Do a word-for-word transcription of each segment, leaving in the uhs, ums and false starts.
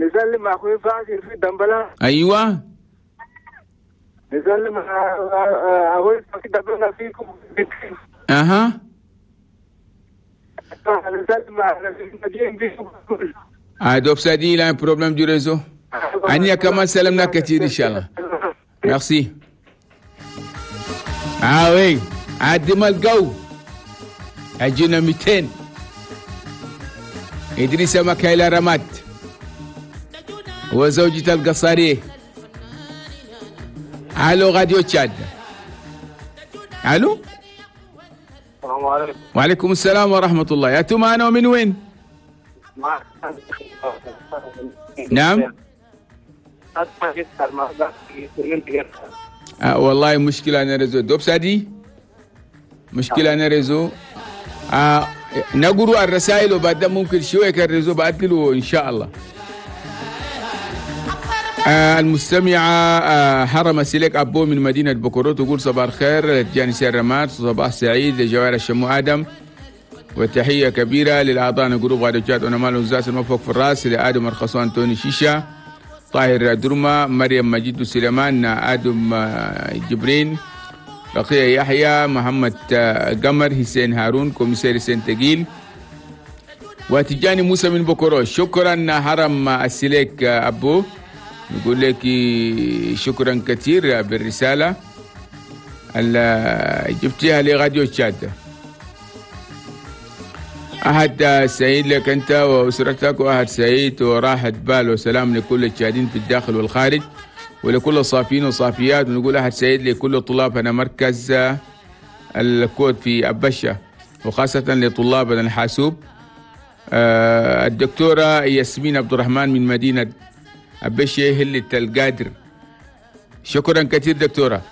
نسلم أخوي فاكر في دمبلا. أيوة نسلم أخوي فاكر دمبلا فيكم. أها نسلم نجيم فيكم. أدوب سادي لا بروبلème du réseau. أني كمان سلمنا كثير إن شاء الله. Merci. آه وي عدم الجو أجينا مئتين إدريس مكايلا رمات وزوجة القصاري. ألو راديو تشاد. ألو السلام عليكم. وعليكم السلام ورحمة الله. يا تومانو من وين؟ نعم آه والله مشكلة أنا رزو دوب سادي مشكلة أنا رزو آه نقروا الرسائل وبعد ممكن شوية كالرزو بعدله إن شاء الله. آه المستمعة آه حرم سيلك أبو من مدينة بكرو تقول صباح الخير جاني سير رمات صباح سعيد لجوائر الشمو آدم وتحية كبيرة للأعضاء جروب غادوجات ونمال وزاس المفوق في الراس لآدم الخصوان توني شيشة طاهر درما مريم مجيد سليمان آدم جبرين رقية يحيى محمد قمر حسين هارون كوميسير حسين تقيل وتجاني موسى من بكرو. شكرا حرم السليك أبو نقول لك شكرا كثير بالرسالة اللي جبتيها لغاديو تشاد. أحد سعيد لك أنت وأسرتك وأحد سعيد وراحة بال وسلام لكل الشاهدين في الداخل والخارج ولكل الصافين والصافيات. ونقول أحد سعيد لكل طلابنا مركز الكود في أبشة وخاصة لطلابنا الحاسوب. الدكتورة ياسمين عبد الرحمن من مدينة أبشة هلة القادر. شكرا كثير دكتورة.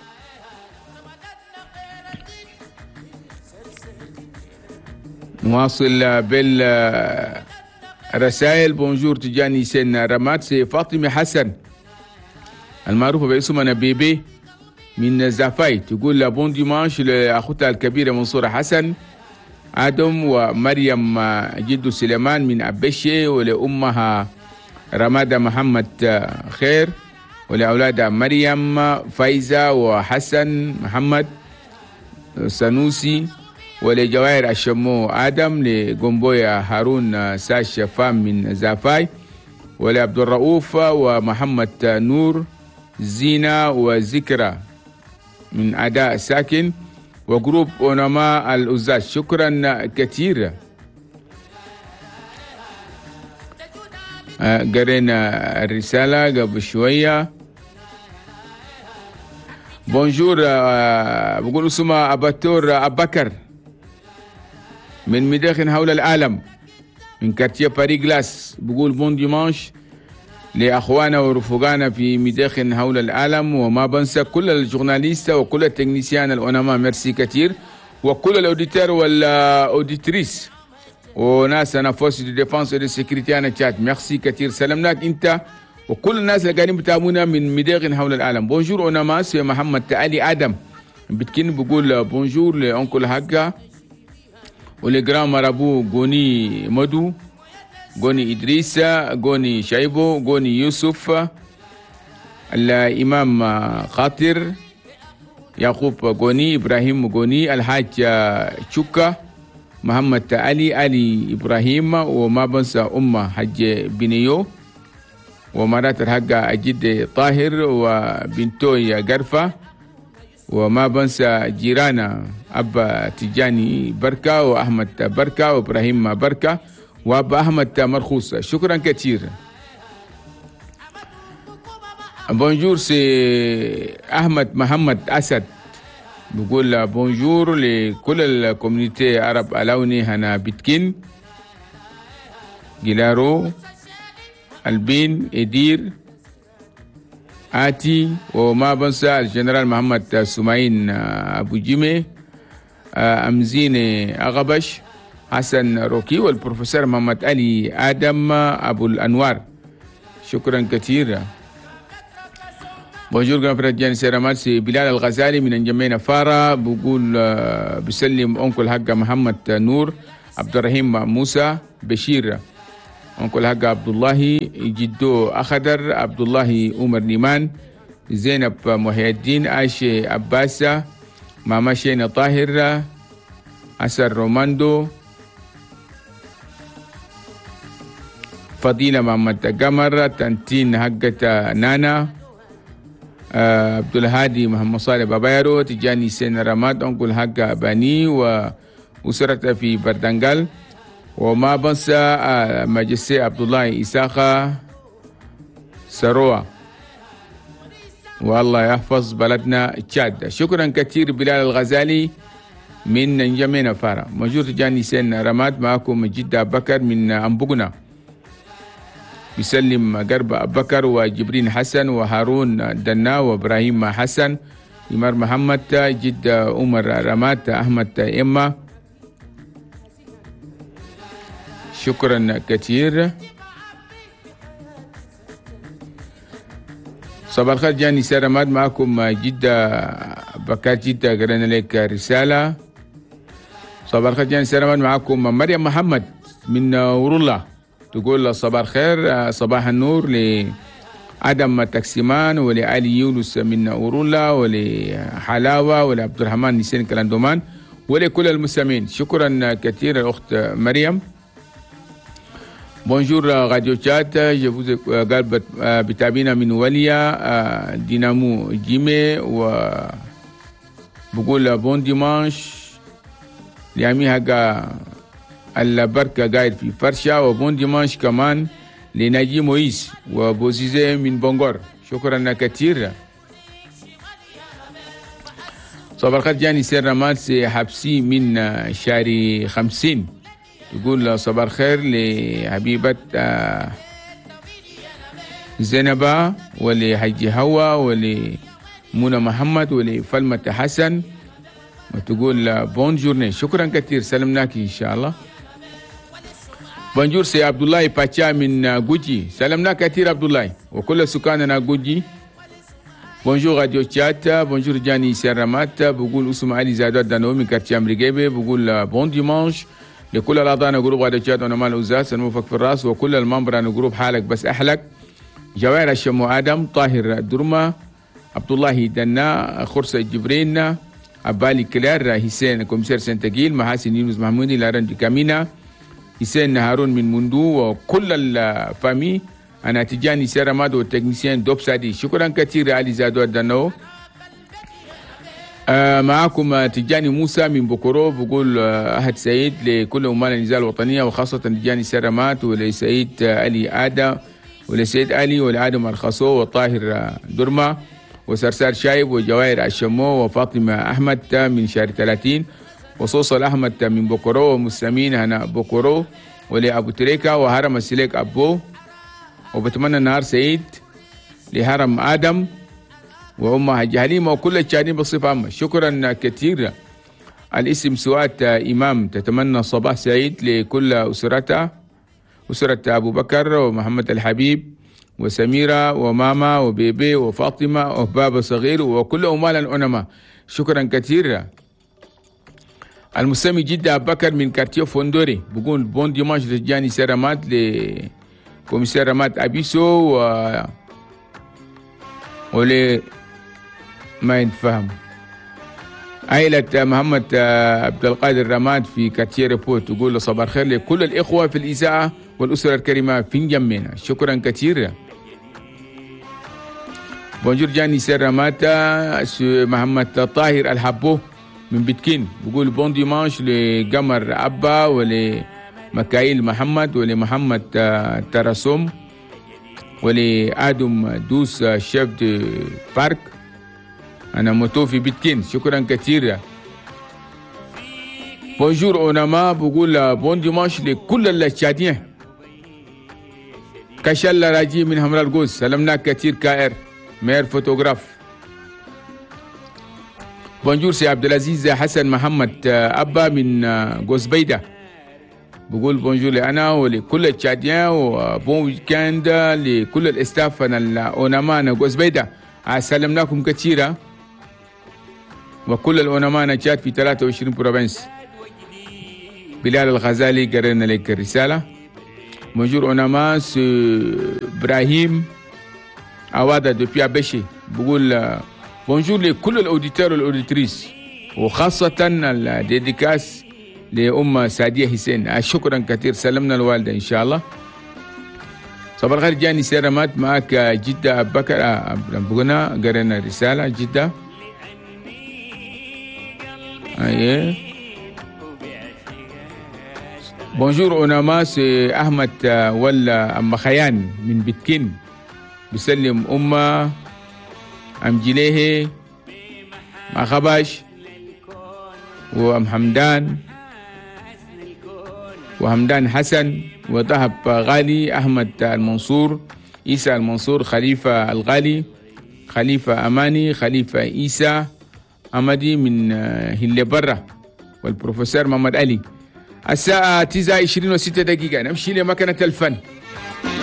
نواصل بالرسائل. بونجور تجاني سن رمات سي فاطمة حسن المعروفة باسمنا بيبي من زافاي تقول بون ديمانش لأخوتها الكبيرة منصورة حسن آدم ومريم جد سليمان من أبشي ولأمها رمادة محمد خير ولأولادها مريم فايزة وحسن محمد سنوسي ولجواهر الشمو آدم لقنبويا هارون ساش فام من زافاي ولعبد الرؤوف ومحمد نور زينة وذكرى من أداء ساكن وجروب أونما الأزاز. شكرا كثير. قرينا الرسالة قبل شوية. بونجور بقول اسمه أباتور أبكر من مداخن حول العالم من كارتيه باري جلاس. بقول بون ديمانش لأخوانا ورفقانا في مداخن حول العالم وما بنسى كل الجورناليست وكل التكنيسيان الأونما. ميرسي كثير وكل الأوديتور والأوديتريس وناس أنا فوسي دي ديفانس ودي سيكريتي أنا تشات. ميرسي كثير. سلامناك أنت وكل الناس اللي قاعدين بتابعونا من مداخن حول العالم. بونجور أونما سي محمد تعالي آدم بتكين بقول بونجور لأنكل حقا ولجرام مرابو غوني مدو غوني إدريس غوني شايبو غوني يوسف الإمام خاطر يعقوب غوني إبراهيم غوني الحاج شوكا محمد علي علي إبراهيم وما بنسى أمه حج بنيو ومرات الحاج أجد طاهر وبنتوي غرفة وما بنسى جيرانا أبا تجاني بركة وأحمد بركة وإبراهيم بركة وأبا أحمد مرخوص. شكرا كثير. بونجور سي أحمد محمد أسد بقول بونجور لكل الكوميونيتي عرب ألاوني هنا بتكين جيلارو البين إدير آتي وما بنسى الجنرال محمد سماين أبو جيمي أمزين أغبش حسن روكي والبروفيسور محمد علي آدم أبو الأنوار. شكرا كثير. بونجور جنفرد جاني سيرامات سي بلال الغزالي من انجمينا فارا بقول بسلم أنكل حق محمد نور عبد الرحيم موسى بشير أنكل حق عبد الله جدو أخدر عبد الله عمر نيمان زينب محي الدين عائشة عباسة ماما شينا طاهر أسر روماندو فضيلة محمد قمر تنتين حقة نانا آه عبد الهادي محمد صالح بابايرو تجاني سين رماد أنكل حق باني وأسرة في بردنغال وما بنسى آه مجلسي عبد الله إساقة سروة والله يحفظ بلدنا تشاد. شكرا كثير بلال الغزالي من نجمين فارا. موجود تجاني سين رماد معكم جدة بكر من أنبوغنا يسلم قرب بكر وجبرين حسن وهارون دنا وابراهيم حسن إمار محمد جد عمر رمات أحمد إما. شكرا كثير. صباح الخير جاني سرماد معكم جدة بكر جدة قرأنا لك رسالة. صباح الخير جاني سرماد معكم مريم محمد من ورولة تقول صباح الخير صباح النور لعدم تقسيمان ولعلي يونس من ورولة ولحلاوة ولعبد الرحمن نسين كلاندومان ولكل المسلمين. شكرا كثير الأخت مريم. Bonjour Radio Chat, je vous قال بتابعينا من وليا دينامو جيمي وبقول بون ديمانش لعمي هقا البركة قاعد في فرشة وبون ديمانش كمان لناجي مويس وبوزيزي من بونغور. شكرا كثير. صباح الخير جاني سير رماد سي حبسي من شاري خمسين تقول صباح الخير لحبيبة زينبة ولحجي هوا ولمنى محمد ولفلمة حسن وتقول بون جورني. شكرا كثير سلمناك إن شاء الله. بونجور سي عبد الله باتشا من جوجي سلمناك كثير عبد الله وكل سكاننا جوجي. بونجور راديو تشات. بونجور جاني سيرامات بقول اسم علي زادات دانو من كارتي امريكيبي بقول بون ديمانش لكل الاعضاء جروب راديو تشات ونمال اوزاس الموفق في الراس وكل الممبر جروب حالك بس احلك جواهر الشمو ادم طاهر درما عبد الله دنا خرصه جبرين عبالي كلار حسين كومسير سنتقيل محاسن يونس محمودي لارن كامينا حسين هارون من مندو وكل الفامي. أنا تجاني سيراماد والتكنيسيان دوب سادي. شكرا كثير علي زادو الدنو. آه معكم تجاني موسى من بوكورو بقول آه أحد سعيد لكل أمال النزال الوطنية وخاصة تجاني سيراماد ولسعيد آه علي آدم ولسعيد علي والآدم الخصو وطاهر درما وسرسار شايب وجواهر الشمو وفاطمة أحمد من شهر ثلاثين وصوصل أحمد من بوكورو ومسلمين هنا بوكورو ولأبو تريكا وهرم السليك أبو. وبتمنى نهار سعيد لهرم آدم وأمها حليمة وكل الشاهدين بصفة عامة. شكرا كثير. الاسم سوات إمام تتمنى صباح سعيد لكل أسرتها أسرة أبو بكر ومحمد الحبيب وسميرة وماما وبيبي وفاطمة وبابا صغير وكل أمال الأنما. شكرا كثير. المسمي جدا أبو بكر من كارتيو فوندوري بقول بون ديمانش لجاني سيرامات ل كوميسار رمات أبيسو و ولي ما ينفهم عائلة محمد عبد القادر رماد في كاتير ريبورت تقول صباح الخير لكل الإخوة في الإذاعة والأسرة الكريمة في جمينا. شكرا كثير. بونجور جاني سير رمات محمد طاهر الحبو من بتكين بقول بون ديمانش لقمر أبا ولي مكايل محمد ولمحمد ترسوم ولآدم دوس شيف دي بارك. أنا موتو في بيتكين. شكرا كثير. بونجور أوناما بقول بون ديمانش لكل الشاديين. كشال راجي من همرا القوس سلمنا كثير كائر مير فوتوغراف. بونجور سي عبد العزيز حسن محمد أبا من قوس بيدا بقول بونجور لأنا ولكل التشاديين وبون ويكند لكل الاستاف الأوناما نقوس بيدا. سلمناكم كثيرا وكل الأوناما نجات في ثلاثة وعشرين بروفنس. بلال الغزالي قررنا لك الرسالة. Bonjour Onamas, Brahim Awada depuis Abéché. Bonjour les كل الأوديتeurs والأوديتريس وخاصة الديديكاس لأم سعدية حسين. شكرا كثير. سلمنا الوالدة إن شاء الله. صباح الخير جاني سيرامات معك جدة أبو بكر. بقولنا قرينا رسالة جدة. أيه. بونجور أوناماس أحمد ولا أم خيان من بتكين بسلم أمة أم جليه مع خباش وأم حمدان وحمدان حسن وذهب غالي أحمد المنصور عيسى المنصور خليفة الغالي خليفة أماني خليفة عيسى أمدي من هلة برة والبروفيسور محمد علي. الساعة تسعة وعشرين وستة دقيقة نمشي لمكانة الفن.